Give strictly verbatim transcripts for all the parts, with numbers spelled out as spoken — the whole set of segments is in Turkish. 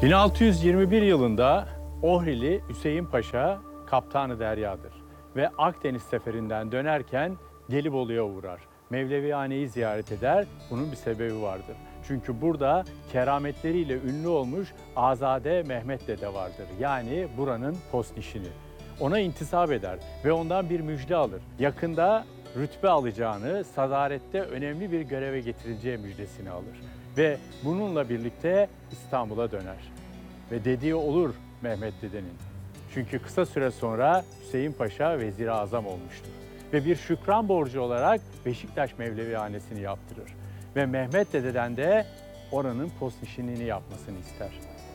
bin altı yüz yirmi bir yılında Ohrili Hüseyin Paşa Kaptanı Derya'dır ve Akdeniz seferinden dönerken Gelibolu'ya uğrar. Mevlevihane'yi ziyaret eder, bunun bir sebebi vardır. Çünkü burada kerametleriyle ünlü olmuş Azade Mehmet Dede vardır. Yani buranın postnişini. Ona intisap eder ve ondan bir müjde alır. Yakında rütbe alacağını, sadarette önemli bir göreve getirileceği müjdesini alır. Ve bununla birlikte İstanbul'a döner. Ve dediği olur Mehmet Dede'nin. Çünkü kısa süre sonra Hüseyin Paşa Vezir-i Azam olmuştur. Ve bir şükran borcu olarak Beşiktaş Mevlevihanesi'ni yaptırır. Ve Mehmet Dede'den de oranın postnişinliğini yapmasını ister.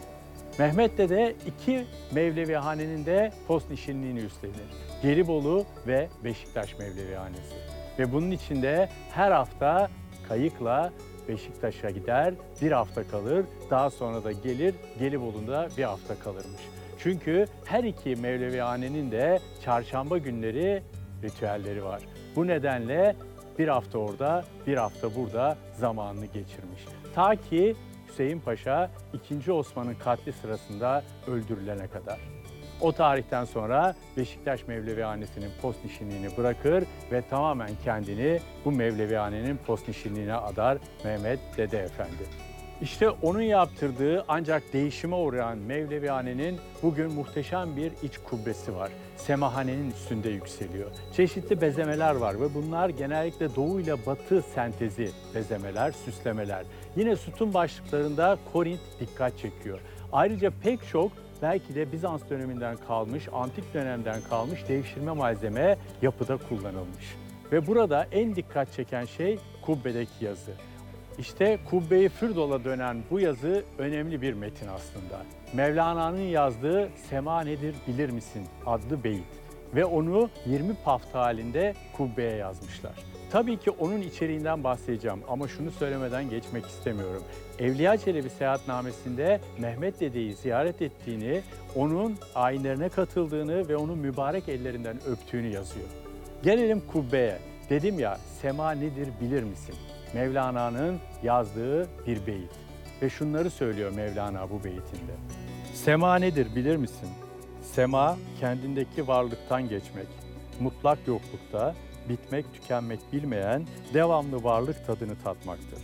Mehmet Dede iki Mevlevihanenin de postnişinliğini üstlenir. Gelibolu ve Beşiktaş Mevlevihanesi. Ve bunun içinde her hafta kayıkla Beşiktaş'a gider, bir hafta kalır, daha sonra da gelir Gelibolu'da bir hafta kalırmış. Çünkü her iki Mevlevihanenin de çarşamba günleri ritüelleri var. Bu nedenle bir hafta orada, bir hafta burada zamanını geçirmiş. Ta ki Hüseyin Paşa ikinci. Osman'ın katli sırasında öldürülene kadar. O tarihten sonra Beşiktaş Mevlevihanesi'nin postnişinliğini bırakır ve tamamen kendini bu Mevlevihanenin postnişinliğine adar Mehmet Dede Efendi. İşte onun yaptırdığı ancak değişime uğrayan Mevlevihane'nin bugün muhteşem bir iç kubbesi var. Semahanenin üstünde yükseliyor. Çeşitli bezemeler var ve bunlar genellikle doğu ile batı sentezi bezemeler, süslemeler. Yine sütun başlıklarında Korint dikkat çekiyor. Ayrıca pek çok belki de Bizans döneminden kalmış, antik dönemden kalmış devşirme malzeme yapıda kullanılmış. Ve burada en dikkat çeken şey kubbedeki yazı. İşte Kubbe-i Fürdol'a dönen bu yazı önemli bir metin aslında. Mevlana'nın yazdığı "Sema nedir bilir misin?" adlı beyit ve onu yirmi pafta halinde kubbeye yazmışlar. Tabii ki onun içeriğinden bahsedeceğim ama şunu söylemeden geçmek istemiyorum. Evliya Çelebi seyahatnamesinde Mehmet Dede'yi ziyaret ettiğini, onun ayinlerine katıldığını ve onun mübarek ellerinden öptüğünü yazıyor. Gelelim kubbeye. Dedim ya, sema nedir bilir misin? Mevlana'nın yazdığı bir beyit. Ve şunları söylüyor Mevlana bu beyitinde. Sema nedir bilir misin? Sema kendindeki varlıktan geçmek, mutlak yoklukta bitmek tükenmek bilmeyen devamlı varlık tadını tatmaktır.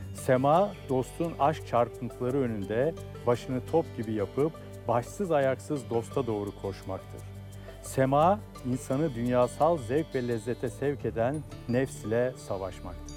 Sema dostun aşk çarpıntıları önünde başını top gibi yapıp başsız ayaksız dosta doğru koşmaktır. Sema insanı dünyasal zevk ve lezzete sevk eden nefs ile savaşmaktır.